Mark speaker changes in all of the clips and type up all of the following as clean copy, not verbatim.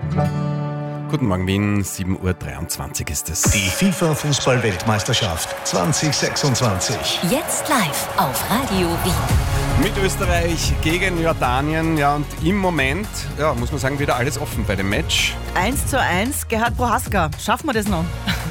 Speaker 1: Guten Morgen Wien, 7.23 Uhr ist es.
Speaker 2: Die FIFA-Fußball-Weltmeisterschaft 2026.
Speaker 3: Jetzt live auf Radio Wien.
Speaker 1: Mit Österreich gegen Jordanien, ja, und im Moment, ja, muss man sagen, wieder alles offen bei dem Match.
Speaker 4: 1:1, Gerhard Prohaska. Schaffen wir das noch?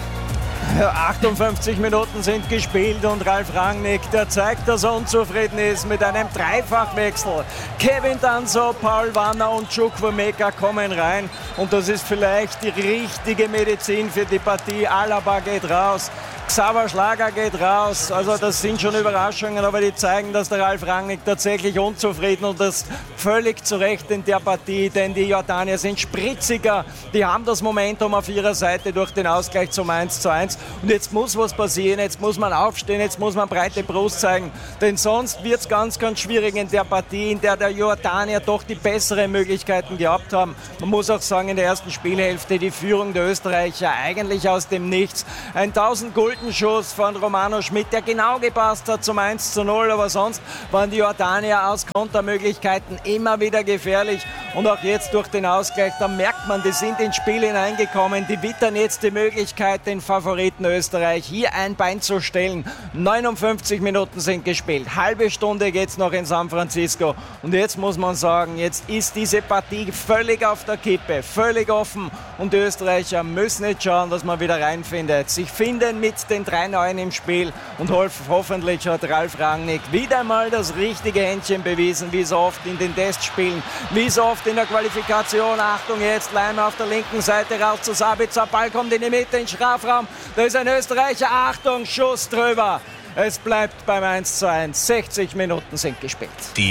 Speaker 5: 58 Minuten sind gespielt und Ralf Rangnick, der zeigt, dass er unzufrieden ist mit einem Dreifachwechsel. Kevin Danso, Paul Wanner und Chukwuemeka kommen rein und das ist vielleicht die richtige Medizin für die Partie. Alaba geht raus, Xaver Schlager geht raus, also das sind schon Überraschungen, aber die zeigen, dass der Ralf Rangnick tatsächlich unzufrieden und das völlig zu Recht in der Partie, denn die Jordanier sind spritziger, die haben das Momentum auf ihrer Seite durch den Ausgleich zum 1:1 und jetzt muss was passieren, jetzt muss man aufstehen, jetzt muss man breite Brust zeigen, denn sonst wird es ganz, ganz schwierig in der Partie, in der Jordanier doch die besseren Möglichkeiten gehabt haben. Man muss auch sagen, in der ersten Spielhälfte die Führung der Österreicher eigentlich aus dem Nichts. Ein 1000-Gulden-Schuss von Romano Schmidt, der genau gepasst hat zum 1:0, aber sonst waren die Jordanier aus Kontermöglichkeiten immer wieder gefährlich und auch jetzt durch den Ausgleich, da merkt man, die sind ins Spiel hineingekommen, die wittern jetzt die Möglichkeit, den Favoriten Österreich hier ein Bein zu stellen. 59 Minuten sind gespielt, halbe Stunde geht's noch in San Francisco und jetzt muss man sagen, jetzt ist diese Partie völlig auf der Kippe, völlig offen und die Österreicher müssen jetzt schauen, dass man wieder reinfindet. Sich finden mit den 3 Neuen im Spiel und hoffentlich hat Ralf Rangnick wieder mal das richtige Händchen bewiesen, wie so oft in den Testspielen, wie so oft in der Qualifikation. Achtung, jetzt Leimer auf der linken Seite raus zu Sabitzer, Ball kommt in die Mitte, in den Strafraum, da ist ein Österreicher, Achtung, Schuss drüber. Es bleibt beim 1:1, 60 Minuten sind gespielt.
Speaker 2: Die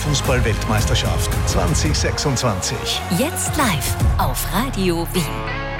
Speaker 2: FIFA-Fußball-Weltmeisterschaft 2026.
Speaker 3: Jetzt live auf Radio Wien.